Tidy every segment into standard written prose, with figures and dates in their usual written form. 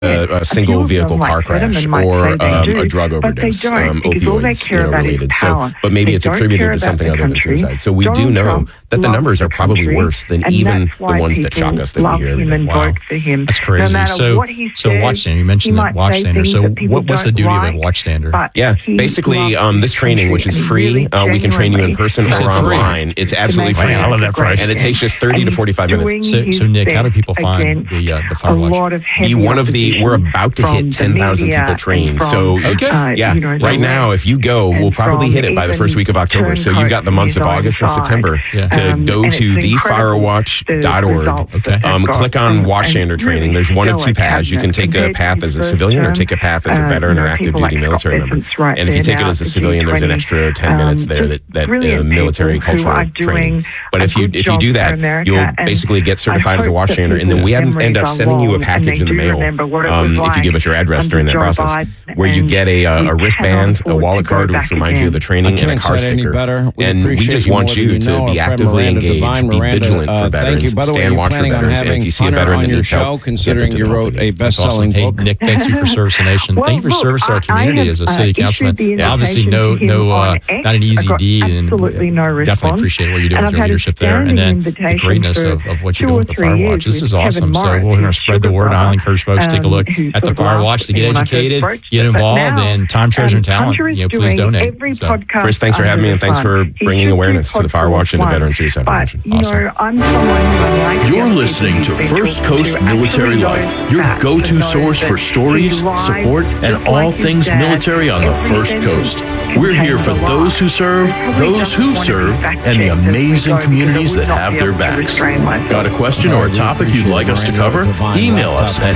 a single vehicle car crash or a drug overdose, opioids related. So, but maybe it's attributed to something other than suicide. So we do know that the numbers are probably worse than even the ones that shock us that we hear every day. Wow, that's crazy. So watchstander, you mentioned that watchstander. So what's the duty of a watchstander? Yeah, basically this training, which is free, we can train you in person or online. It's absolutely free. I love that price. And it takes just 30 to 45 minutes. So Nick, how do people find the Firewatch? We're about to hit 10,000 people trained. So right now, if you go, we'll probably hit it by the first week of October. So you've got the months of August and September to go to thefirewatch.org. Click on watchstander training. There's one of two paths. You can take a path as a civilian or take a path as a veteran or active duty military member. And if you take it as a civilian, there's an extra 10 minutes there that military cultural training. But if you do that, you'll basically get certified as a watchstander, and then we end up sending you a package in the mail if you give us your address during that process, where you get a wristband, a wallet card, which reminds you of the training, and a car sticker. And we just want you to be actively engaged, be vigilant for veterans, stand watch for veterans, and if you see a veteran that needs help, considering you wrote a best-selling book. Hey, Nick, thank you for service to the nation. Thank you for service to our community as a city councilman. Obviously, not an easy deed, and definitely appreciate what you're doing with your leadership there, and then the greatness of what you're doing with the Firewatch. This is awesome. So we're going to spread the word. I'll encourage folks to take a look at the Firewatch to get educated, get involved, and time, treasure, and talent. Please donate. So, Chris, thanks for having me, and thanks for bringing awareness to the Firewatch and the Veteran Suicide Prevention. Awesome. You're listening to First Coast Military Life, your go-to source for stories, support, and all things military on the First Coast. We're here for those who serve, those who've served, and the amazing communities that have their backs. Got a question or a topic you'd like us to cover? Email us at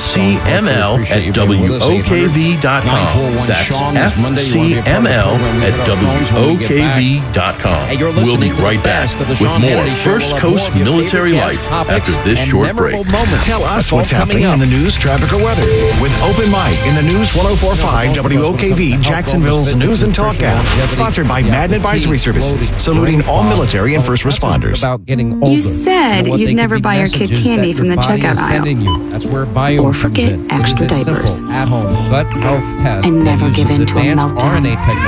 fcml@wokv.com. That's fcml@wokv.com. We'll be right back with more First Coast Military Life after this short break. Tell us what's happening in the news, traffic, or weather with Open Mic in the News 104.5 WOKV Jacksonville's News and Talk app. Sponsored by Madden Advisory Services, saluting all military and first responders. You said you'd never buy your kid candy from the checkout aisle. Or forget extra diapers. And never give in to a meltdown.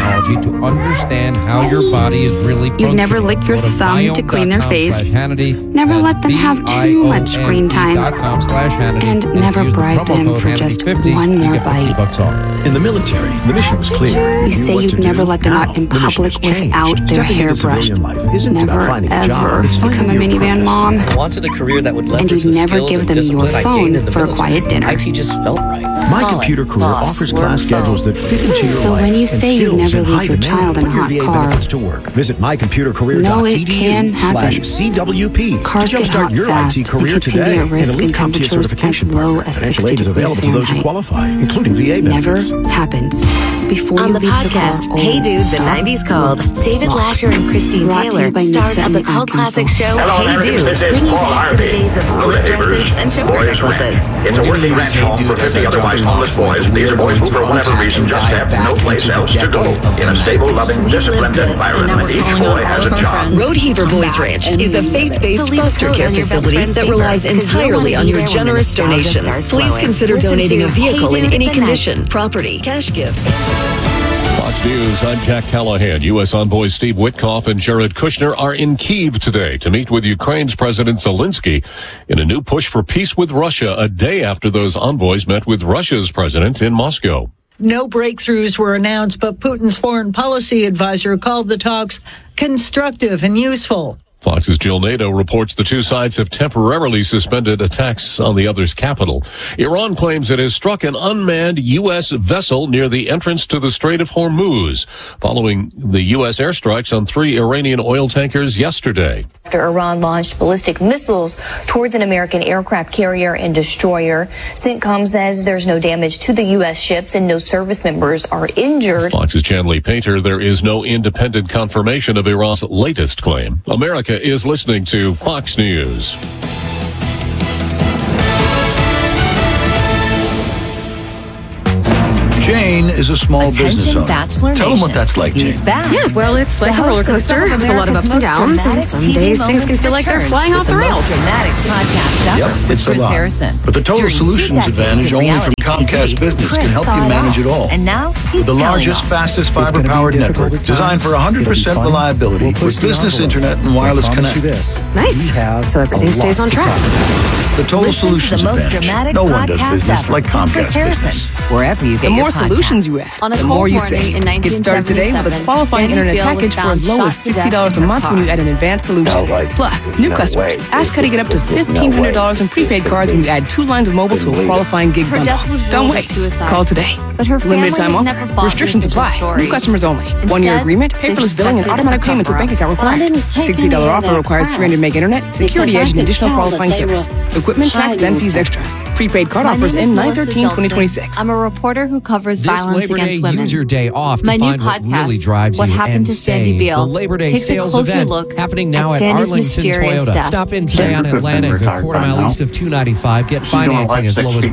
You'd never lick your thumb to clean their face. Never let them have too much screen time. And never bribe them for just one more bite. In the military, the mission was clear. You say you'd never let them out in public without their hair brushed. Never, ever become a minivan mom. Wanted a career that would and you'd never give them your phone for a quiet dinner. IT just felt right. My Computer Career offers class schedules that fit into your so life. when you say you'd never leave your child in a hot car, to work. Visit mycomputercareer.edu/CWP. Cars to get hot your fast IT career because can today be at risk in temperatures as low as 60 degrees Fahrenheit. Qualify, including VA never happens. Before on you the leave podcast, the car, Hey Dude, the 90s Called, David Lasher and Christine Taylor, stars of the cult classic show Hey Dude, bringing you back to the days of slip dresses and choker necklaces. It's a working ranch home for 50 otherwise homeless boys. These are boys who, for whatever reason, just have no place else to go. In a stable, loving, disciplined environment, each boy has a job. Roadheaver Boys Ranch is a faith-based foster care facility that relies entirely on your generous donations. Please consider donating a vehicle in any condition, property, cash gift. Fox News, I'm Jack Callahan. U.S. envoys Steve Witkoff and Jared Kushner are in Kyiv today to meet with Ukraine's President Zelensky in a new push for peace with Russia, a day after those envoys met with Russia's president in Moscow. No breakthroughs were announced, but Putin's foreign policy advisor called the talks constructive and useful. Fox's Jill Nato reports the two sides have temporarily suspended attacks on the other's capital. Iran claims it has struck an unmanned U.S. vessel near the entrance to the Strait of Hormuz, following the U.S. airstrikes on 3 Iranian oil tankers yesterday. After Iran launched ballistic missiles towards an American aircraft carrier and destroyer, CENTCOM says there's no damage to the U.S. ships and no service members are injured. Fox's Chanley Painter, there is no independent confirmation of Iran's latest claim. America is listening to Fox News. Jane is a small business owner. Tell them what that's like, Jane. Yeah, well, it's like a roller coaster with a lot of ups and downs, and some days things can feel like they're flying off the rails. Yep, it's a lot. But the Total Solutions Advantage only from Comcast Business can help you manage it all. And now he's The largest, fastest fiber-powered network designed for 100% reliability with business internet and wireless connect. Nice. So everything stays on track. The Total Solutions Advantage. No one does business like Comcast Business. Wherever you get The more solutions you add, the more you save. Get started today with a qualifying internet package for as low as $60 a month when you add an advanced solution. Plus, new customers, ask how to get up to $1,500 in prepaid cards when you add 2 lines of mobile to a qualifying gig bundle. Don't wait. Call today. Limited time offer. Restrictions apply. New customers only. 1-year agreement, paperless billing, and automatic payments with bank account required. $60 offer requires 300 meg internet, security edge, and additional qualifying service. Equipment, tax, and fees extra. Prepaid card offers end 9/13/2026. I'm a reporter who covers This violence Labor against Day, women. use your day off to My new find what podcast, really drives What you Happened to Sandy insane. Beal, The Labor Day takes a sales closer event look happening now at at Sandy's Arlington mysterious Toyota. death. Stop in today on Atlantic at quarter mile east of 295. Get financing as low as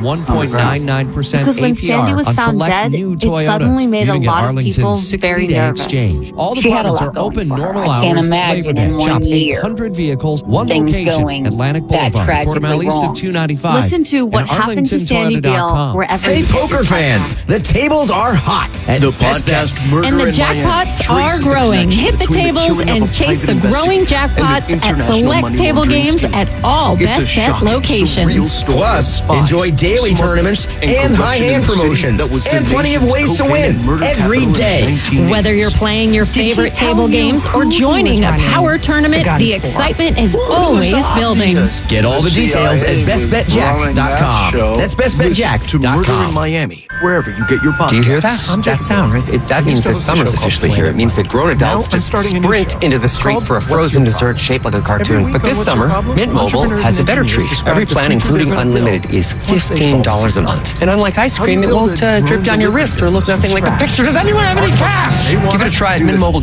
1.99% Because when Sandy APR was on found select dead, new it Toyotas. suddenly made You a can get lot of Arlington's people 60-day very nervous. exchange. All She had a departments lot are going open for her. normal I hours. can't imagine Labor in Day. one Shop year 800 vehicles, one things location, going Atlantic that Boulevard, quarter mile tragically east of wrong. 295. Listen to What and Happened to Sandy Beal ArlingtonToyota.com. wherever Hey, you get poker your fans, the tables are hot at The Best Bet. podcast Murder And the in Miami jackpots are traces the growing. connection Hit the between tables killing of and a chase the private growing investigator and jackpots an at international select money table laundering games scheme. at all It's a Best Bet shocking, surreal locations. story Plus, of spies, enjoy daily smugglers, tournaments and corruption high-hand in the city promotions that was the and plenty of nation's ways to cocaine win and murder every capital in the day. 1980s. Whether you're playing your favorite table games or joining a power tournament, the excitement is always building. Get all the details at bestbetjacks.com. That's bestbetjacks.com. Murder in Miami, wherever you get your podcast. Do you hear that? That sound, right? That means that summer's officially here. It means that grown adults just sprint into the street for a frozen dessert shaped like a cartoon. But this summer, Mint Mobile has a better treat. Every plan, including unlimited, is $15 a month. And unlike ice cream, it won't drip down your wrist or look nothing like the picture. Does anyone have any cash? Give it a try at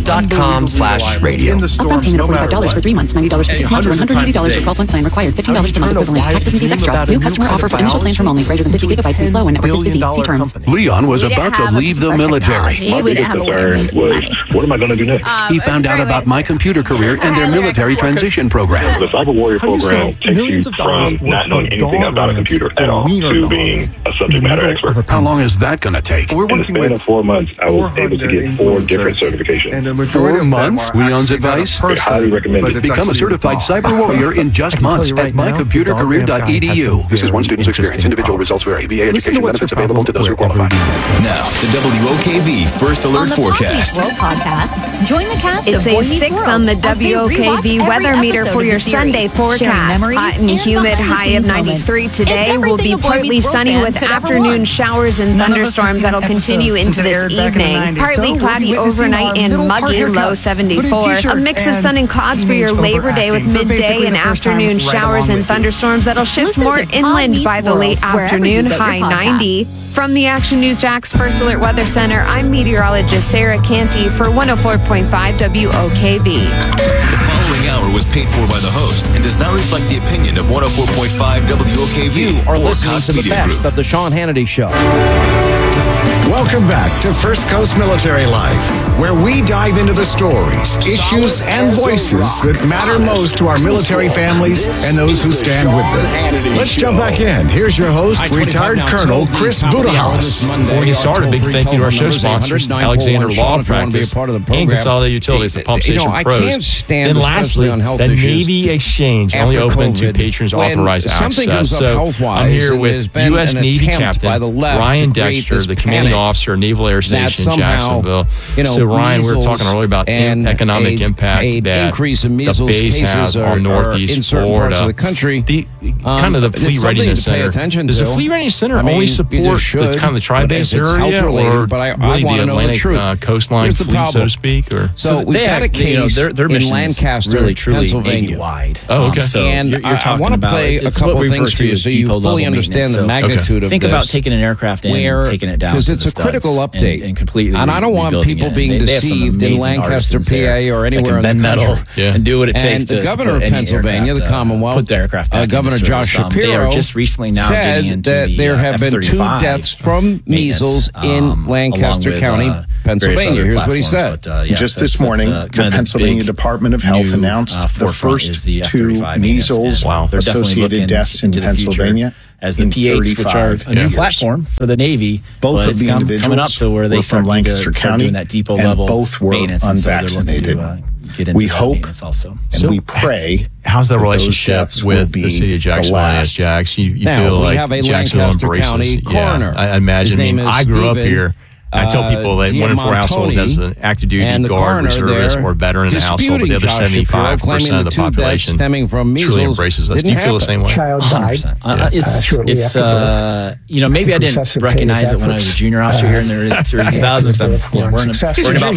mintmobile.com/radio. Upfront payment of $45 for 3 months, $90 for 6 months, or $180 for 12-month plan required. $15 per month equivalent. Taxes and fees extra. New customer offer for initial plan term only. Greater than 50 gigabytes and slow when network is busy. See terms. Leon was about to leave the military. My biggest concern was, what am I going to do next? He found out about My Computer Career and their military transition program. The Cyber Warrior program takes you from not knowing anything about a computer at all to being a subject matter expert. How long is that going to take? In the span of 4 months, I was able to get 4 different certifications. 4 months? Leon's advice? I highly recommend it. Become a certified cyber warrior in just months at mycomputercareer.edu. This is one student's experience. Individual results vary. VA education benefits available to those who qualify. Now, the WOKV First Alert Forecast. Podcast. Join the cast It's of a Boy Meets 6 World on the as they rewatch WOKV every weather meter episode for of your the series, Sunday sharing forecast. memories Hot and and humid, high of behind-the-scenes 93 moments. today. It's Will be everything a Boy partly Meets World sunny fan with could ever afternoon want. showers and thunderstorms that'll continue into this evening. Partly cloudy overnight and muggy, low 74. A mix of sun and clouds for your Labor Day with midday and afternoon showers and thunderstorms that'll shift more inland by the late afternoon, high 90. From the Action News Jax First Alert Weather Center, I'm meteorologist Sarah Canty for 104.5 WOKV. The following hour was paid for by the host and does not reflect the opinion of 104.5 WOKV You are or listening Cox to the Media best Group. of the Sean Hannity Show. Welcome back to First Coast Military Life, where we dive into the stories, issues, and voices that matter most to our military families and those who stand with them. Let's jump back in. Here's your host, retired Colonel Chris Budahaus. Before we start, a big thank you to our show sponsors, Alexander Law Practice and Consolidated Utilities, the Pump Station Pros. And lastly, the Navy Exchange, only open to patrons authorized access. So I'm here with U.S. Navy Captain Ryan Dexter, the commanding officer, Naval Air Station, Jacksonville. So Ryan, we were talking earlier about economic impact that the base has on Northeast Florida. The country, kind of the Fleet Readiness Center. Does the Fleet Readiness Center only support the kind of the tri-base area, or really the Atlantic coastline fleet, so to speak? Or so we've got a case their in Lancaster, really truly Pennsylvania. Wide. Oh, okay. So and you're I talking want to about play a couple of things for you so you fully understand the magnitude of Think this. about taking an aircraft in and taking it down to the it's a critical update. And completely. And I don't want people being deceived in Lancaster, PA, or anywhere in the bend country. metal and do what it takes to the governor of Pennsylvania, the Commonwealth, put the aircraft back Governor Josh Shapiro, they are just recently now said getting into that there have been 2 deaths from measles in Lancaster County, Pennsylvania. Here's what he said. Just this morning, the Pennsylvania Department of Health announced the first 2 measles associated deaths in Pennsylvania as the P8s, which are a new platform for the Navy. Both of the individuals coming up to where they were from Lancaster County, doing that depot and level both were unvaccinated. We hope and we pray. How's the relationship with the city of Jacksonville? Jax, you feel like Jacksonville embraces? Coroner. I imagine. I grew up here. I tell people that 1 in 4 households has an active duty guard, reservist, or veteran in the household, but the other 75% of the population truly embraces us. Do you feel the same way? Child died. It's maybe I didn't recognize it when I was a junior officer here in the early 2000s. I'm worrying about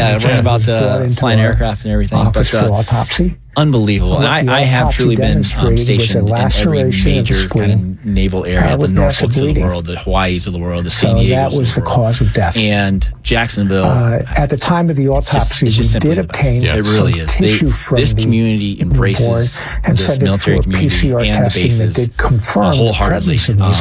flying aircraft and everything. Office for autopsy. Unbelievable. And I have truly been stationed in every major kind of naval area, the Norfolks of the world, the Hawaiis of the world, the San Diegos of the world. That was the cause of death. And Jacksonville. At the time of the autopsy, we did obtain some tissue from this community embraces this military community and the bases wholeheartedly.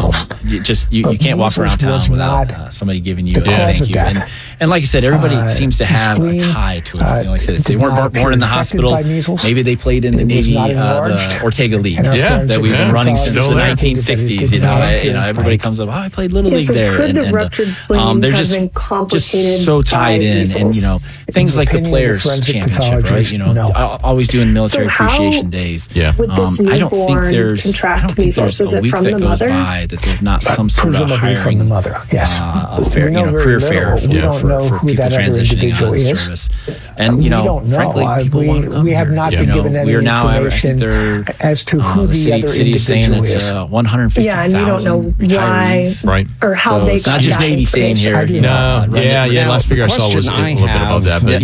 You can't walk around town without somebody giving you a thank you. And like I said, everybody seems to have a tie to it. Like I said, if they weren't born in the hospital, maybe they played in the Navy, the Ortega League, that we've been running since the 1960s. Everybody comes up, I played Little League there. And the ruptured spleen they're just so tied in. And, things like the Players Championship, right? Always doing military appreciation days. With this I don't think there's a week that goes by that there's not some sort of hiring from the mother. Yes. Career fair for people transitioning out of the service. And, frankly, people want to come we have not been given any information as to who the other individual is. 150,000 and you don't know why or how they it's not just Navy staying here. Last figure I saw was a little bit above that, but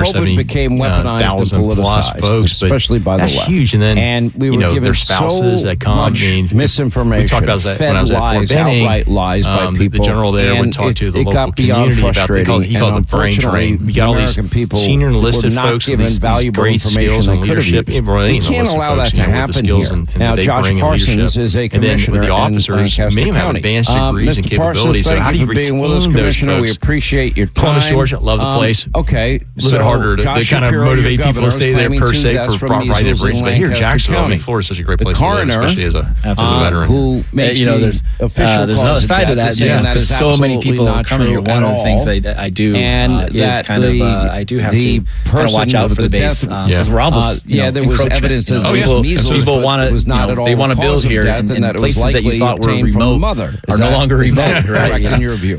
170,000 plus folks, but especially by the that's left. Huge. And then we were given their spouses that come. Misinformation. We talked about that when I was at Fort Benning. Outright lies by people. The general there would talk to the local community about he called it brain drain. We got all these senior enlisted folks with these great skills and leadership. We can't allow that to happen here. Now, Josh Parsons is a commissioner in Lancaster County. Many of them have advanced degrees and capabilities. So how do you retain those folks? We appreciate your time. Columbus, Georgia, love the place. Okay. A little bit harder to kind of motivate people to stay there per se for right reasons. But here, Jacksonville, Florida is such a great place to live, especially as a veteran. Who makes there's another side to that, because so many people come here. One of the things I do is kind of I do have to kind of watch out for the base because we're almost there was evidence that people want to they want to build here in places that you thought were remote are no longer remote, right? In your view,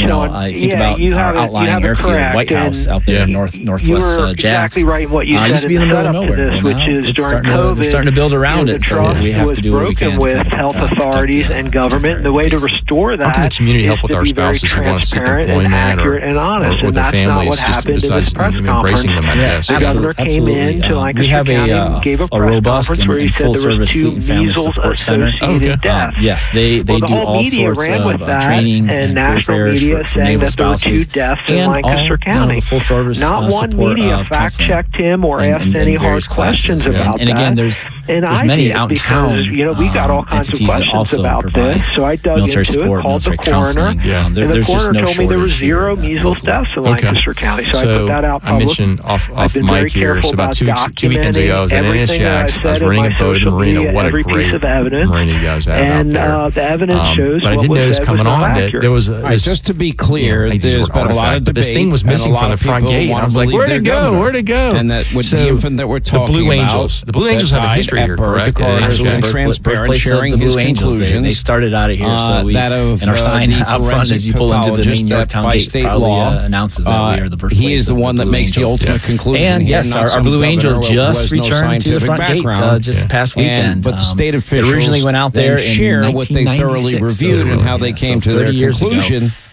I think about our outlying airfield, White House out there in northwest Jax. Right, what you used to be in the middle of nowhere, which is during COVID, they're starting to build around it, so we have to do what we can. With health authorities and government, the way to restore that how can the community help with our spouses who want to seek employment or with their families just besides embracing them? The governor came in to Lancaster County and gave a press conference where he said there was 2 measles-associated deaths. Yes, they do all sorts of training and national media saying that there were 2 deaths in Lancaster County. Not one media fact-checked him or asked any hard questions about that. And again, there's many out in town. We got all kinds of questions about this, so I dug into it, called the coroner, and the coroner told me there were 0 measles deaths in Lancaster County. So I put that out public. I mentioned off mic here, so about 2 weekends ago, I was at NSJAX. I was renting a boat in the marina. What a great marina you guys have out there. And the evidence shows but I didn't notice coming on that there was just to be clear, there's been a lot of debate. This thing was missing from the front gate. I was like, where'd it go? Where'd it go? And that with the infant that we're talking the Blue Angels. The Blue Angels have a history here, correct? Transparent, sharing his conclusions. They started out of here, so we, and our sign out front as you pull into the main Yorktown gate probably announces that we are the birthplace. He is the one that makes the ultimate conclusion. And yes, our Blue Angel just returned to the front gate just past weekend. But the state officials originally went out there share what they thoroughly reviewed and how they came to their conclusion.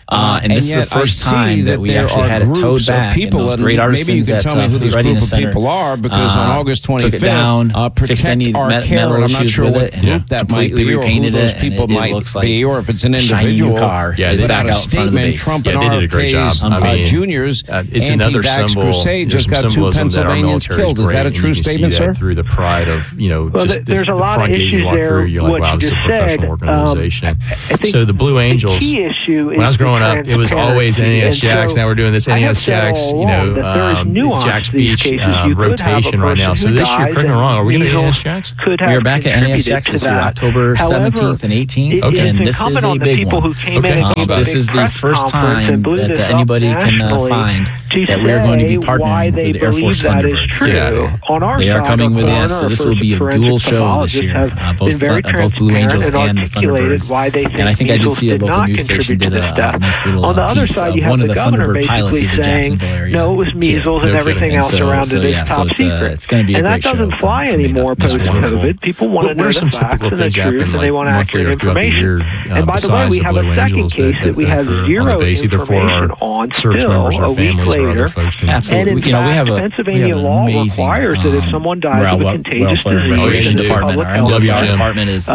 And this is the first time that we actually had it towed back. People, and great artisans maybe you can tell me who this group of people are, because on August 25th, fixed any metal I'm not sure what that might be, or who those people might be, or if it's an individual car. Yeah, they back out front of the base. Trump and they did a great job. Juniors, it's another symbol. Crusade just got 2 Pennsylvanians killed. Is that a true statement, sir? Through the pride of, just this front gate you walk through, you're like, wow, this is a professional organization. So the Blue Angels, when I was growing up, it was always NES Jacks. Now we're doing this NES Jacks, Jacks Beach rotation right now. So this year, correct me wrong, are we going to NES Jacks? We are back at NES Jacks this year, October 17th and 18th. Okay. And this is a big one. This is the first time that anybody can find that we are going to be partnering with the Air Force Thunderbirds. They are coming with us, so this will be a dual show this year, both Blue Angels and the Thunderbirds. And I think I did see a local news station did a nice little piece of one of the Thunderbird pilots is a Jacksonville area. No, it was measles and everything else around it is top secret. It's going to be a great show. And that doesn't fly anymore post-COVID. People want to know the facts and the truth, and they want accurate information. And by the way, we have a second case that we have zero information on still a week later. Absolutely. And in fact, Pennsylvania law requires that if someone dies of a contagious disease, the department, our MWR department is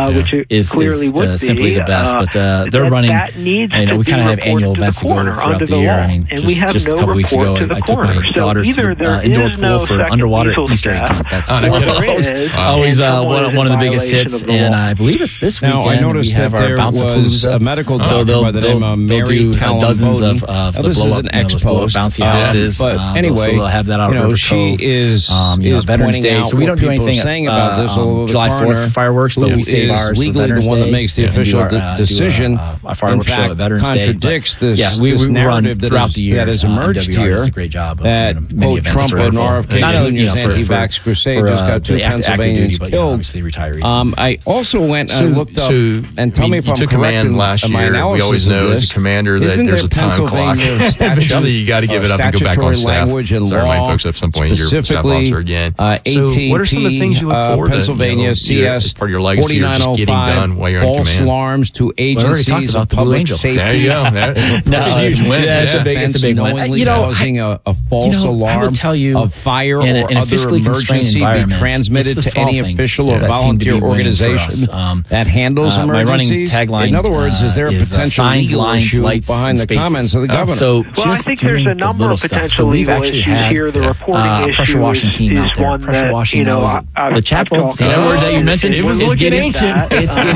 simply the best. But they're running. We kind of have annual events to go throughout the year. I mean, just a couple weeks ago, I took my daughter to the indoor pool for underwater Easter egg hunt. That's always one of the biggest hits, and I believe it's this weekend. Now, I noticed that there was a medical doctor by the name of Mary dozens of the blow-up bouncy houses. But anyway, they'll have that out of she is Veterans Day, so we don't do anything saying about this. July 4th fireworks, but we save ours legally the one that makes the official decision. A fireworks show at Veterans Day contradicts this narrative that has emerged here. That both Trump and RFK Jr.'s anti-vax crusade just got 2 Pennsylvanians killed. I also went and looked up, and tell me if I'm correct in last year. We always know as a commander that there's a time clock. Eventually, you got to give it up and go back on staff. Sorry, my folks, at some point you're staff officer again. So what are some of the things you look forward to? Pennsylvania CS part of your legacy or just getting done while you're in command? False alarms to agencies of public safety. There you go. That's a huge win. That's a big one. Causing a false alarm of fire or other emergency be transmitted to any official or volunteer organization that handles emergencies. In other words, is there a potential legal issue behind the comments of the governor? So I think there's a number of potential legal issues here. The reporting issue pressure washing team out there. Pressure washing, the chapel. The words that you mentioned, it was looking ancient.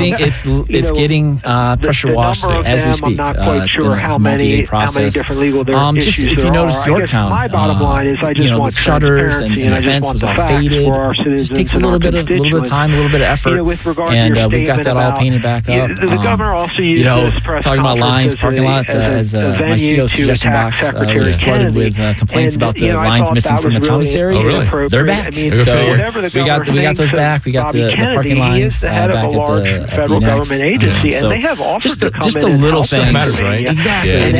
It's getting pressure washed as we speak. I'm not quite sure how many different legal issues if you notice Yorktown, my bottom line is I just want the shutters and the fence was all faded. It just takes a little bit of time, a little bit of effort, and we've got that all painted back up. The governor also used this press talking about lines, parking lots, as my CO suggestion box was flooded with complaints about the lines missing from the commissary. Oh, really? They're back. So we got those back. We got the parking lines back at the federal government agency, and they have offered to come just a little thing, right? Exactly. And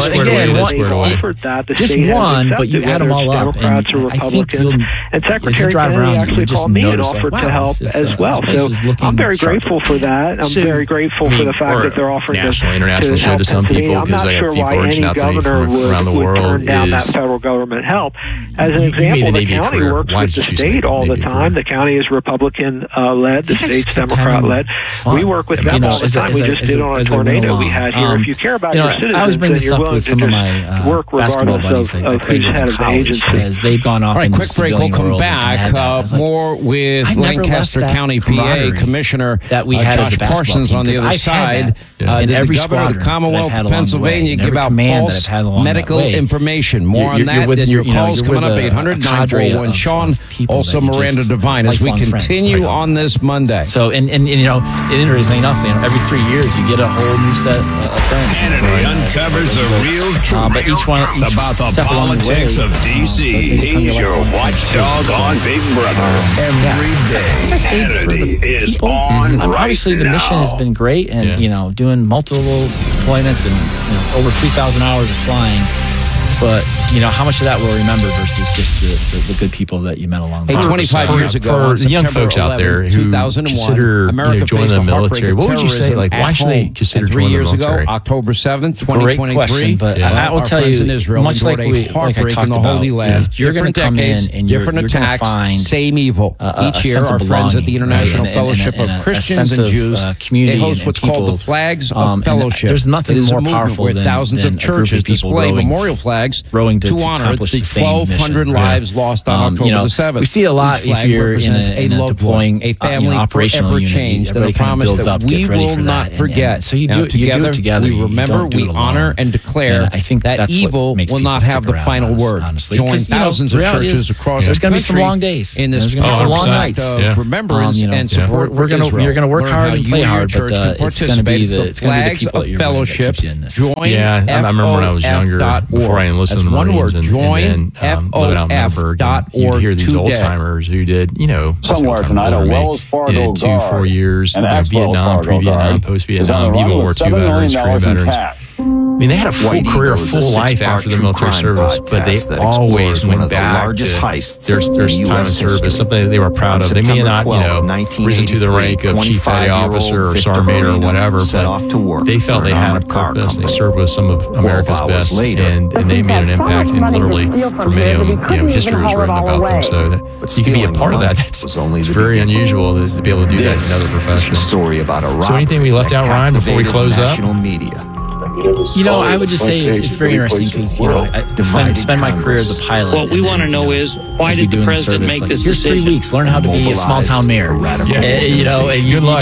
again, just one, but you add them all up, Democrats or Republicans. And Secretary Kennedy actually called me and offered to help as well. So I'm very grateful for that. I'm very grateful for the fact that they're offering international show to some people, because I got people reaching out to me from around the world. Turn down that federal government help. As an example, the county works with the state all the time. The county is Republican-led. The state's Democrat-led. We work with them all the time. We just did on a tornado we had here. If you care about your citizens, I always bring this up with some of my work basketball buddies of who's head of the agency. As they've gone off. All right, quick break. We'll come back. More with Lancaster County, PA Commissioner Josh Parsons on the other side. In every governor of the Commonwealth of Pennsylvania give out false medical information. More on that than your calls coming up. 800-941 Sean. Also Miranda Devine as we continue on this Monday. So and interesting enough, every 3 years you get a whole new set of things. Hannity uncovers the real truth but each about the politics of D.C. He's your watchdog on Big Brother every day. Hannity is on right obviously, the mission has been great, and doing multiple deployments and over 3,000 hours of flying. But, how much of that we'll remember versus just the good people that you met along the way. 25 years ago, for the young folks out there who consider joining the military, what would you say? Like, why should they consider joining the military? 3 years ago, October 7th, 2023. Great question, but I will tell you, much like I talked about, you're going to come in and different attacks, find same evil. Each year, our friends at the International Fellowship of Christians and Jews, they host what's called the Flags of Fellowship. There's nothing more powerful than thousands of churches display memorial flags to honor the 1,200 lives lost on October the 7th. We see a lot if you're in a deploying a family operational forever unit. changed that a promise that we will not forget. So you do it together. We remember, we honor, and declare I think that evil will not have the final word. Honestly, join thousands of churches across there's the country. There's going to be some long days in this long nights of remembrance and support. You're going to work hard and play hard, but it's going to be the people that you're fellowship. Join. I remember when I was younger, before I enlisted in the Marines, and then living out in Middleburg, you'd hear these old timers who did, somewhere tonight, a Wells Fargo 2-4 years, Vietnam, pre-Vietnam, post-Vietnam, even World War II veterans, Korean veterans. I mean, they had a full career, full life after the military service, but they always went back to their time in service, something that they were proud of. They may not, risen to the rank of chief petty officer or sergeant major or whatever, but they felt they had a purpose. They served with some of America's best, and they made an impact. And literally, for many of them, history was written about them. So that you can be a part of that. It's very unusual to be able to do that in another profession. So anything we left out, Ryan, before we close up? I would just say it's very interesting because, I spend my career as a pilot. What we want to know is, why did the president make this decision? Here's 3 weeks. Learn how to be a small-town mayor. Good luck.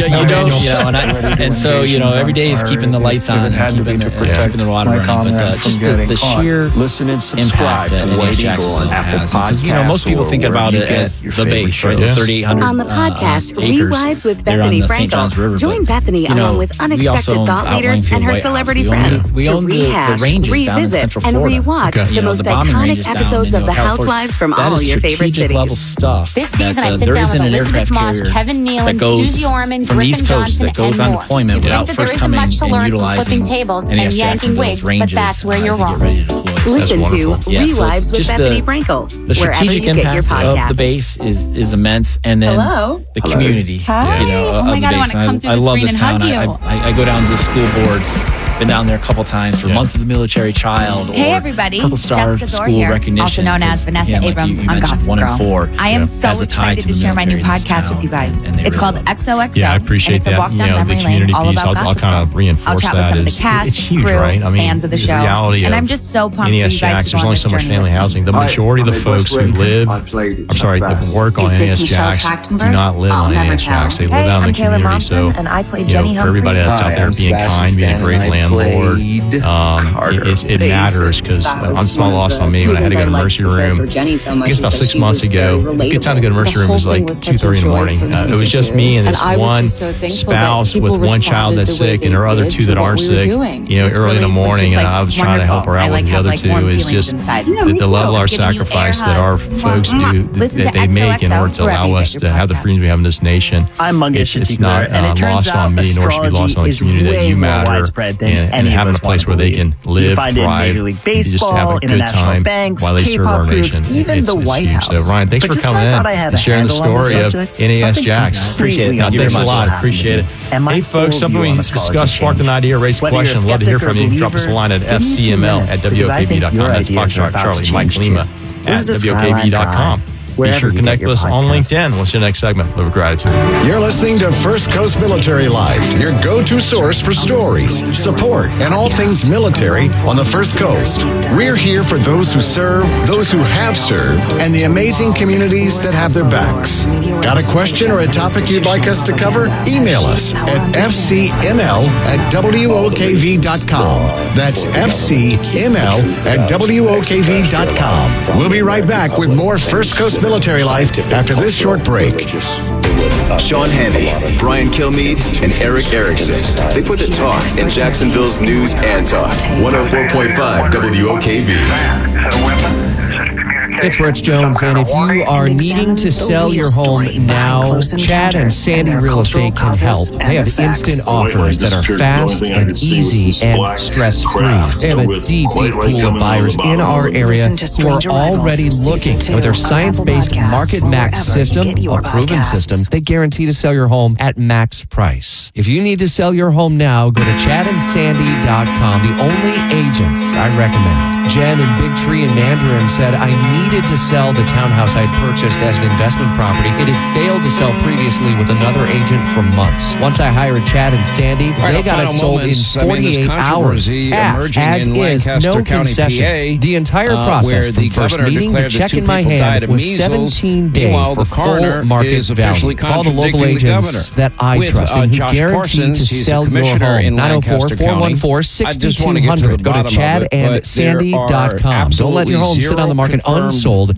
And so, every day is keeping the lights on and keeping the water running. But just the sheer impact that NHX has. Because, most people think about it as the base, right? The 3,800 On the podcast, Rewives with Bethany Frankel, join Bethany along with unexpected thought leaders and her celebrity friends to rehash, revisit, and rewatch the most iconic episodes of The Housewives from all your favorite cities. Level stuff. This season, I sit down with Elizabeth Moss, Kevin Nealon, Susie Orman, Griffin Johnson, and more. Deployment without first coming and utilizing flipping tables and yanking wigs, but that's where you're wrong. Listen to Rewives with Bethany Frankel. The strategic impact of the base is immense, and then the community. Hi. Oh my God, I want to come through the screen and hug you. I go down to the school boards. Been down there a couple times for Month of the Military Child. Hey everybody, Purple Star Jessica School here, recognition. Also known as Vanessa Abrams on Gossip Girl. I am so excited to share my new podcast with you guys. It's called XOXO. Yeah, I appreciate that. The community piece. I'll kind of reinforce that. It's huge, right? I mean, fans of the show, and I'm just so pumped for you NES guys Jacks. There's only so much family housing. The majority of the folks who that work on NES Jacks do not live on NES Jacks. They live out in the community. So, for everybody that's out there being kind, being a great landlord. It matters because it's not lost on me when I had to go to Mercy Room. I guess about 6 months ago, a good time to go to Mercy Room was like 2:30 in the morning. It was just me and this one spouse with one child that's sick and there are other two that aren't sick. Early in the morning, and I was trying to help her out with the other two. It's just the level of sacrifice that our folks do, that they make in order to allow us to have the freedoms we have in this nation. It's not lost on me, nor should be lost on the community that you matter, and having a place where they can live, thrive, just have a good time while they serve our nation. It's huge. So, Ryan, thanks for coming in and sharing the story of NES Jacks. Appreciate it. Thanks a lot. Appreciate it. Hey, folks, something we discussed, sparked an idea, raised a question. Love to hear from you. Drop us a line at fcml@wokv.com. That's Foxtrot Charlie Mike Lima at wokv.com. Be sure to connect with us on LinkedIn. What's your next segment? Live with gratitude. You're listening to First Coast Military Live, your go-to source for stories, support, and all things military on the First Coast. We're here for those who serve, those who have served, and the amazing communities that have their backs. Got a question or a topic you'd like us to cover? Email us at fcml@wokv.com. That's fcml@wokv.com. We'll be right back with more First Coast Military Life after this short break. Sean Hannity, Brian Kilmeade, and Eric Erickson. They put the talk in Jacksonville's news and talk. 104.5 WOKV. It's Rich Jones, and if you are needing to sell your home now, Chad and Sandy Real Estate can help. They have instant offers that are fast and easy and stress-free. They have a deep pool of buyers in our area who are already looking. With their science-based Market Max system, a proven system, they guarantee to sell your home at max price. If you need to sell your home now, go to chadandsandy.com, the only agents I recommend. Jen in Big Tree in Mandarin said, I needed to sell the townhouse I had purchased as an investment property. It had failed to sell previously with another agent for months. Once I hired Chad and Sandy, they got it sold in 48 hours. As is, no concessions. The entire process from first meeting to check in my hand was 17 days for full market value. Call the local agents that I trust and who guarantee to sell your home. 904-414-6200. Go to chadandsandy.com. Don't let your home sit on the market unsold.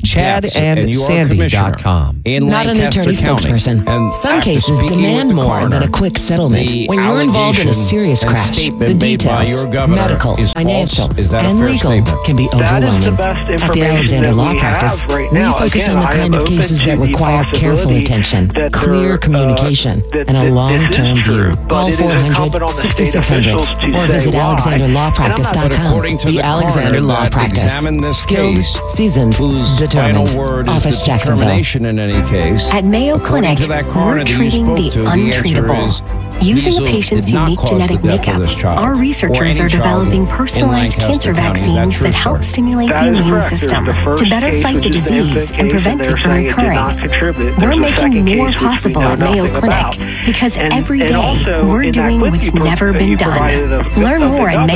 chadandsandy.com. Not an attorney spokesperson. Some cases demand more than a quick settlement. When you're involved in a serious crash, the details, medical, financial, and legal can be overwhelming. At the Alexander Law Practice, we focus on the kind of cases that require careful attention, clear communication, and a long-term view. Call 400-6600 or visit alexanderlawpractice.com. The Alexander Law Practice. Skilled, seasoned, determined. Office Jacksonville. In any case, at Mayo Clinic, we're treating the untreatable. Using a patient's unique genetic makeup, our researchers are developing personalized cancer vaccines that help stimulate the immune system to better fight the disease and prevent it from recurring. We're making more possible at Mayo Clinic because every day we're doing what's never been done. Learn more at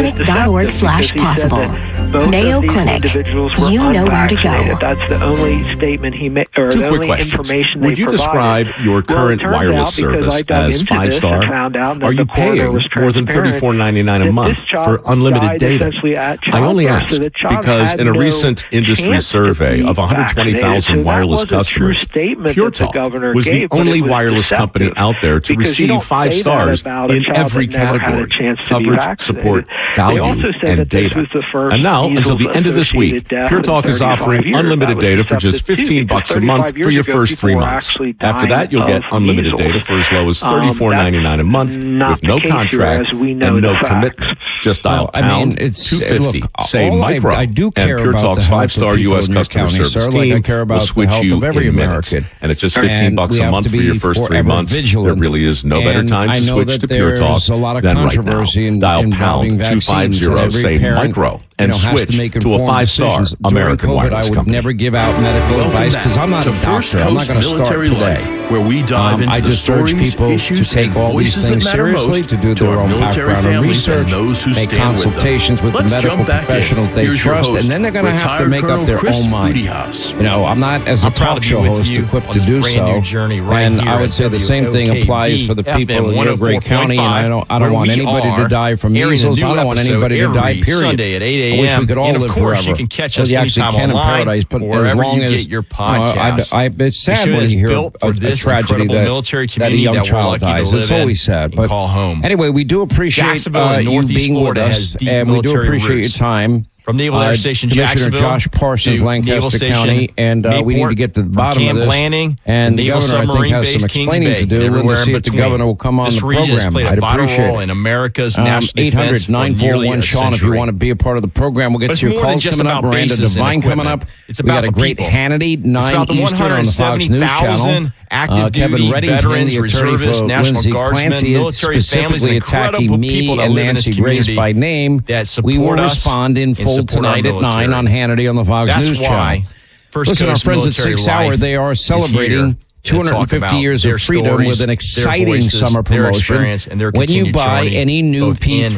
mayoclinic.org/possible. Mayo Clinic, you know where to go. That's the only statement he made, or the only information they provided. Would you describe your current wireless service as 5-star? Are you paying more than $34.99 a month for unlimited data? I only ask because in a recent industry survey of 120,000 wireless customers, Pure Talk was the only wireless company out there to receive 5 stars in every category: coverage, support, value, and data. And now, until the end of this week, Pure Talk is offering unlimited data for just $15 a month for your first 3 months. After that, you'll get unlimited data for as low as $34.99 a month with no contract and no commitment. Just dial pound 250, say micro, and Pure Talk's 5-star U.S. customer service team will switch you in minutes. And at just $15 a month for your first 3 months, there really is no better time to switch to Pure Talk than right now. Dial pound 250, say micro, and switch to a 5-star American wireless company. I would never give out medical advice because I'm not a doctor. I'm not going to start today. Where we dive into the stories, issues, to take all these things seriously, to do their own background and research, make consultations with the medical professionals they trust, and then they're going to have to make up their own mind. You know, I'm not, as a talk show host, equipped to do so. And I would say the same thing applies for the people in Rio Grande County. And I don't want anybody to die from measles. I don't want anybody to die, period. Sunday at 8 I wish we could all and live of course, forever. you can catch us anytime online, but wherever as long you as, get your podcast. It's sad when you hear a tragedy that a young child dies. It's always sad. But call home. Anyway, we do appreciate you being with us, and we do appreciate your time. From Naval Air Station Commissioner Jacksonville Josh Parsons, Lancaster County, and we need to get to the bottom of this. Landing, and the governor, I think, has some explaining to do. We'll see if the governor will come on the program. I'd appreciate it. In America's national 800-941-SEAN if you want to be a part of the program. We'll get to your calls coming up. Miranda Devine coming up. We got a great Hannity, 9 Eastern on the Fox News Channel. Active duty, veterans, reservists, National Guardsmen, military families, and incredible people that live in this community by name. We will respond in full tonight at 9 on Hannity on the Fox News Channel. Listen, our friends at 6 Hour, they are celebrating 250 years of freedom with an exciting summer promotion. When you buy any new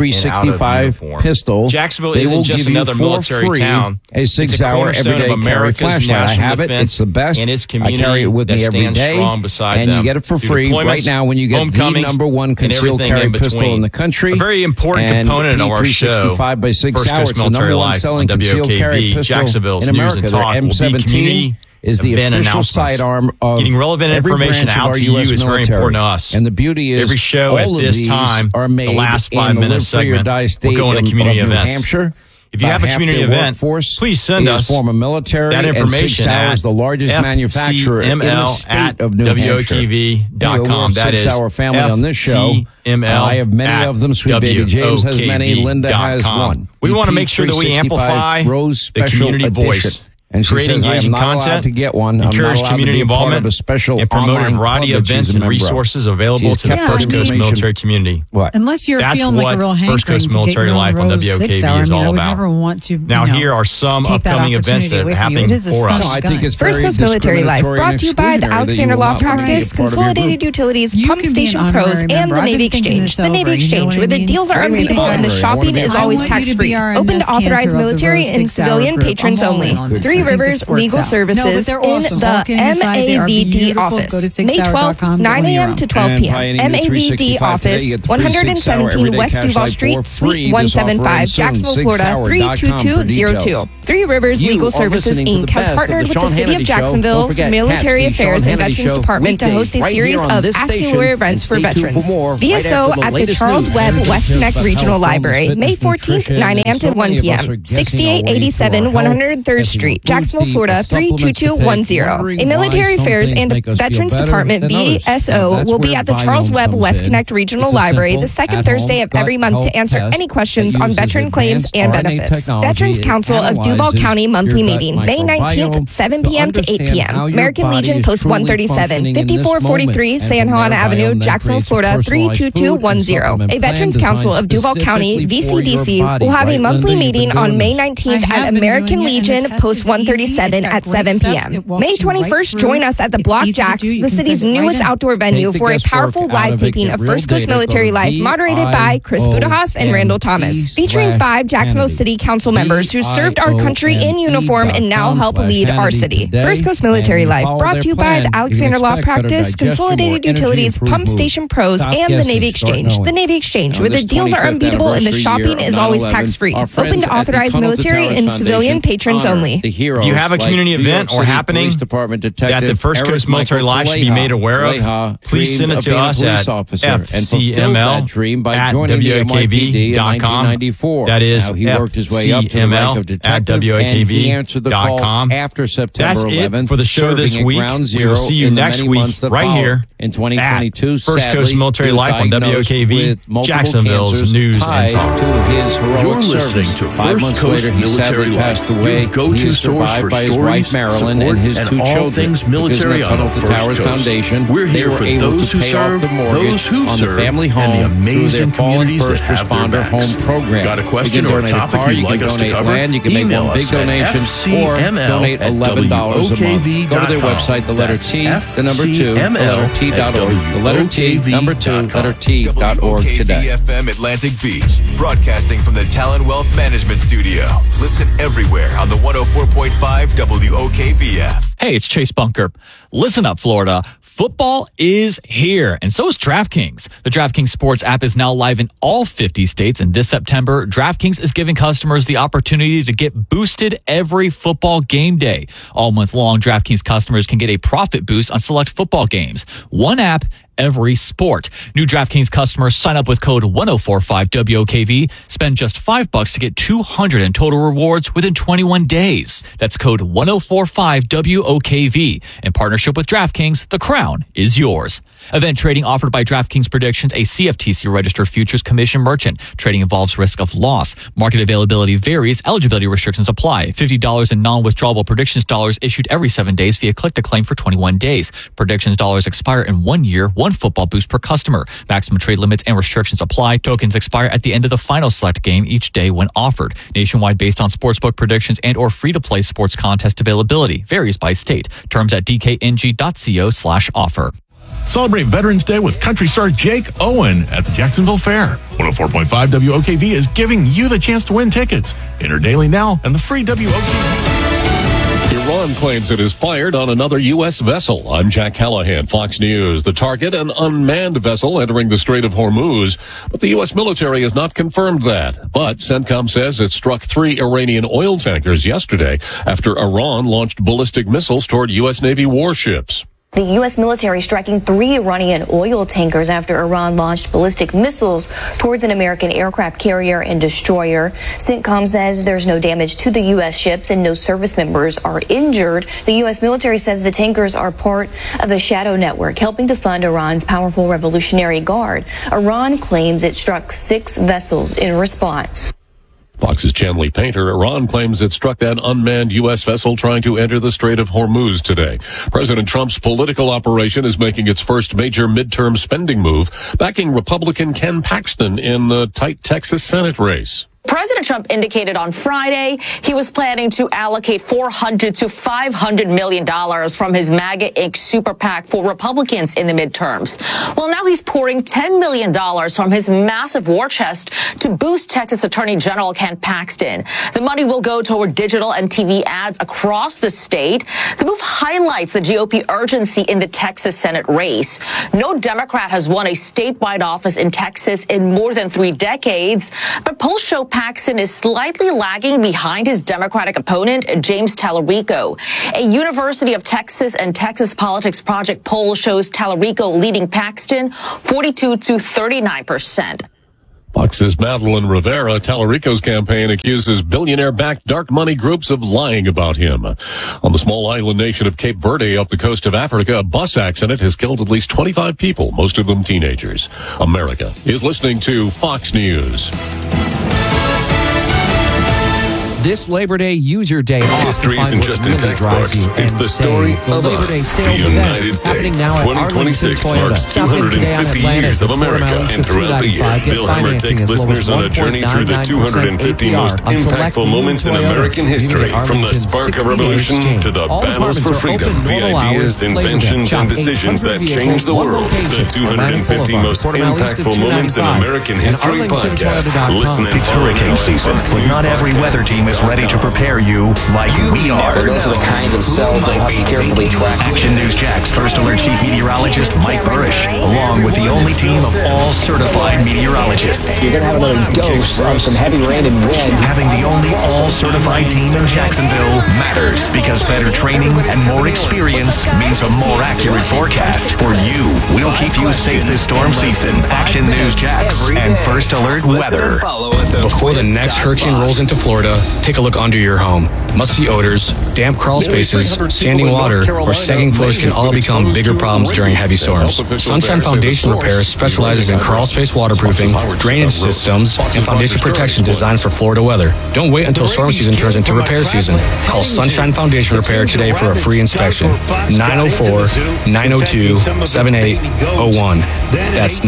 P365 pistol, they will give you for free a 6-hour everyday carry flashlight. I have it. It's the best. I carry it with me every day, and you get it for free right now when you get the #1 concealed carry pistol in the country. A very important component of our show, by 6 Hour. It's the #1 selling concealed carry pistol in America. The M17 is the official sidearm of getting relevant information out to you is very important to us. And the beauty is every show at this time, the last 5 minute segment, we'll go in a community event. If you have a community event, please send us former military that information at the largest manufacturer in the state of New Hampshire. WOKV.com. That is our family on this show. I have many of them. Sweet Baby James has many. Linda has one. We want to make sure that we amplify the community voice. And create engaging content, to get one. encourage community involvement, and promote a variety of events and resources available to the First Coast military community. Unless you're feeling like a real hankering First Coast Military Life on WOKV is all about. Never want to, now, here are some upcoming events that are happening for us. I think it's First Coast Military Life, brought to you by the Alexander Law Practice, Consolidated Utilities, Pump Station Pros, and the Navy Exchange. The Navy Exchange, where the deals are unbeatable and the shopping is always tax-free. Open to authorized military and civilian patrons only. Three Rivers Legal Services in the MAVD office. May 12th, 9 a.m. to 12 p.m. MAVD office, 117 West Duval Street, Suite 175, Jacksonville, Florida, 32202. Three Rivers Legal Services, Inc. has partnered with the City of Jacksonville's Military Affairs and Veterans Department to host a series of Ask a Lawyer events for veterans. VSO at the Charles Webb West Connect Regional Library, May 14th, 9 a.m. to 1 p.m. 6887 103rd Street, Jacksonville, Florida 32210. A Military Affairs and Veterans Department VSO will be at the Charles Webb West Connect Regional Library the second Thursday of every month to answer any questions on veteran claims and benefits. Veterans Council of Duval County monthly meeting, May 19th, 7 p.m. to 8 p.m. American Legion Post 137, 5443 San Juan Avenue, Jacksonville, Florida 32210. A Veterans Council of Duval County VCDC will have a monthly meeting on May 19th at American Legion Post 137 at 7 p.m. May 21st, join us at the Block Jacks, the city's newest outdoor venue, for a powerful live taping of First Coast Military Life, moderated by Chris Budahas and Randall Thomas, featuring 5 Jacksonville City Council members who served our country in uniform and now help lead our city. First Coast Military Life, brought to you by the Alexander Law Practice, Consolidated Utilities, Pump Station Pros, and the Navy Exchange. The Navy Exchange, where the deals are unbeatable and the shopping is always tax-free. Open to authorized military and civilian patrons only. If you have a community event or happening that the First Coast Military Life should be made aware of, please send it to us at fcml@wokv.com. That is fcml@wokv.com. That's it for the show this week. We will see you next week right here in 2022 at First Coast Military Life on WOKV, Jacksonville's News and Talk. You're listening to First Coast Military Life, your go-to source for stories, support, and all things military on the First Coast. We're here for those who serve, those who serve, and the amazing communities that have their backs. Got a question or a topic you'd like us to cover? Email us at fcml@wokv.com. Go to their website, the letter T, the number 2, the letter T.org. The letter T, number 2, letter T.org today. WOKV-FM Atlantic Beach, broadcasting from the Talon Wealth Management Studio. Listen everywhere on the 104.5 WOKV app. Hey, it's Chase Bunker. Listen up, Florida. Football is here, and so is DraftKings. The DraftKings Sports app is now live in all 50 states, and this September, DraftKings is giving customers the opportunity to get boosted every football game day. All month long, DraftKings customers can get a profit boost on select football games. One app, every sport. New DraftKings customers sign up with code 1045WOKV. Spend just $5 to get $200 in total rewards within 21 days. That's code 1045WOKV. In partnership with DraftKings, the crown is yours. Event trading offered by DraftKings Predictions, a CFTC registered futures commission merchant. Trading involves risk of loss. Market availability varies. Eligibility restrictions apply. $50 in non-withdrawable predictions dollars issued every 7 days via click to claim for 21 days. Predictions dollars expire in 1 year. One football boost per customer. Maximum trade limits and restrictions apply. Tokens expire at the end of the final select game each day when offered. Nationwide based on sportsbook predictions and or free-to-play sports contest availability. Varies by state. Terms at dkng.co/offer. Celebrate Veterans Day with country star Jake Owen at the Jacksonville Fair. 104.5 WOKV is giving you the chance to win tickets. Enter daily now and the free WOKV. Iran claims it is fired on another U.S. vessel. I'm Jack Callahan, Fox News. The target, an unmanned vessel entering the Strait of Hormuz. But the U.S. military has not confirmed that. But CENTCOM says it struck 3 Iranian oil tankers yesterday after Iran launched ballistic missiles toward U.S. Navy warships. The U.S. military striking 3 Iranian oil tankers after Iran launched ballistic missiles towards an American aircraft carrier and destroyer. CENTCOM says there's no damage to the U.S. ships and no service members are injured. The U.S. military says the tankers are part of a shadow network helping to fund Iran's powerful Revolutionary Guard. Iran claims it struck 6 vessels in response. Fox's Chanley Painter. Iran claims it struck that unmanned U.S. vessel trying to enter the Strait of Hormuz today. President Trump's political operation is making its first major midterm spending move, backing Republican Ken Paxton in the tight Texas Senate race. President Trump indicated on Friday he was planning to allocate $400 to $500 million from his MAGA Inc. super PAC for Republicans in the midterms. Well, now he's pouring $10 million from his massive war chest to boost Texas Attorney General Ken Paxton. The money will go toward digital and TV ads across the state. The move highlights the GOP urgency in the Texas Senate race. No Democrat has won a statewide office in Texas in more than 3 decades, but polls show Paxton is slightly lagging behind his Democratic opponent, James Tallarico. A University of Texas and Texas Politics Project poll shows Tallarico leading Paxton 42 to 39%. Fox's Madeline Rivera. Tallarico's campaign accuses billionaire-backed dark money groups of lying about him. On the small island nation of Cape Verde off the coast of Africa, a bus accident has killed at least 25 people, most of them teenagers. America is listening to Fox News. This Labor Day, use your day off. History isn't just in textbooks. It's the story of us, the United States. 2026 marks 250 years of America, and throughout the year, Bill Hemmer takes listeners on a journey through the 250 most impactful moments in American history, from the spark of revolution to the battles for freedom, the ideas, inventions, and decisions that changed the world. The 250 most impactful moments in American history podcast. Listen and it's hurricane season, but not every weather team is ready to prepare you like we are. Those are the kinds of cells that you have to carefully track. Action News Jack's First Alert Chief Meteorologist Mike Burrish, along with the only team of all certified meteorologists. You're going to have another dose of some heavy rain and wind. Having the only all-certified team in Jacksonville matters, because better training and more experience means a more accurate forecast. For you, we'll keep you safe this storm season. Action News Jax and First Alert Weather. Before the next hurricane rolls into Florida, take a look under your home. Musty odors, damp crawl spaces, standing water, or sagging floors can all become bigger problems during heavy storms. Sunshine Foundation Repairs specializes in crawl space waterproofing, drainage systems, and foundation protection designed for Florida weather. Don't wait until storm season turns into repair season. Call Sunshine Foundation Repair today for a free inspection. 904-902-7801. That's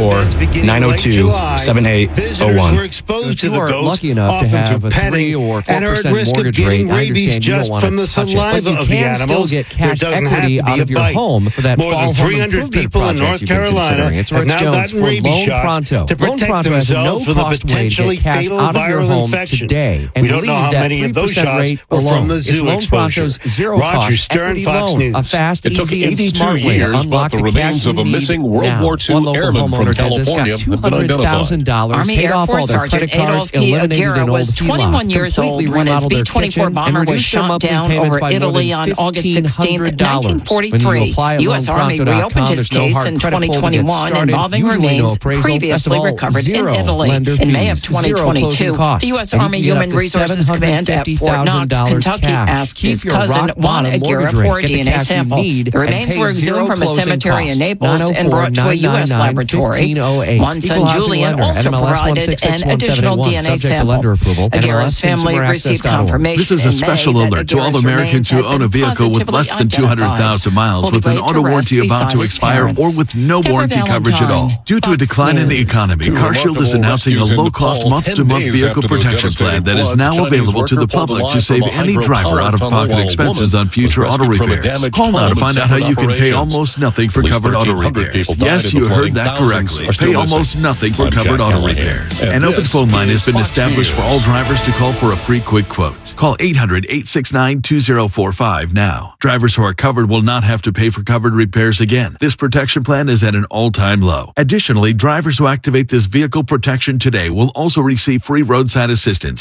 904-902-7801. If you are lucky enough to have a 3 or 4% mortgage rate, I understand you don't want to touch it, but you can still get cash equity out of your home for that fall home improvement project you've been considering. It's Rich Jones for Loan Pronto. Loan Pronto has a no-cost way to get cash out of your home today and leave that 3% rate alone. It's Loan Pronto's zero-cost equity loan, a fast, easy, and smart way to unlock the cash you need now. One local homeowner that's got $200,000 paid off all their credit cards, eliminated an old HELOC, 21 years old when his B-24 bomber was shot down over Italy on August 16, 1943. U.S. Army reopened his case in 2021 involving remains previously recovered in Italy. In May of 2022, the U.S. Army Human Resources Command at Fort Knox, Kentucky, asked his cousin Juan Aguirre for a DNA sample. The remains were exhumed from a cemetery in Naples and brought to a U.S. laboratory. Juan's son Julian also provided an additional DNA sample. Aguirre's family received confirmation. This is a special alert to all Americans who own a vehicle with less than 200,000 miles with an auto warranty about to expire or with no warranty coverage at all. Due to a decline in the economy, CarShield is announcing a low-cost month-to-month vehicle protection plan that is now available to the public to save any driver out-of-pocket expenses on future auto repairs. Call now to find out how you can pay almost nothing for covered auto repairs. Yes, you heard that correctly. Pay almost nothing for covered auto repairs. An open phone line has been established for all drivers to call for a free quick quote. Call 800-869-2045 now. Drivers who are covered will not have to pay for covered repairs again. This protection plan is at an all-time low. Additionally, drivers who activate this vehicle protection today will also receive free roadside assistance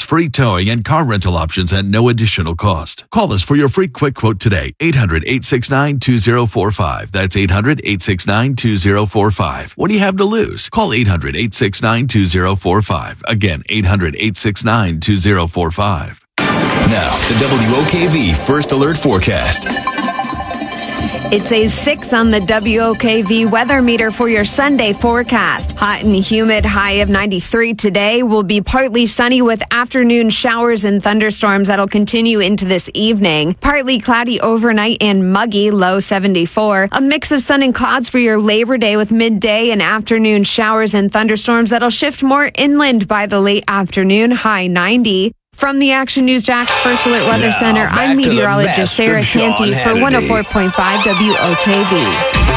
free towing, and car rental options at no additional cost. Call us for your free quick quote today. 800-869-2045. That's 800-869-2045. What do you have to lose? Call 800-869-2045. Again, 800-869-2045. Now, the WOKV First Alert Forecast. It says 6 on the WOKV weather meter for your Sunday forecast. Hot and humid, high of 93 today. Will be partly sunny with afternoon showers and thunderstorms that'll continue into this evening. Partly cloudy overnight and muggy, low 74. A mix of sun and clouds for your Labor Day with midday and afternoon showers and thunderstorms that'll shift more inland by the late afternoon, high 90. From the Action News Jax First Alert Weather Center, I'm meteorologist Sarah Canty for 104.5 WOKV.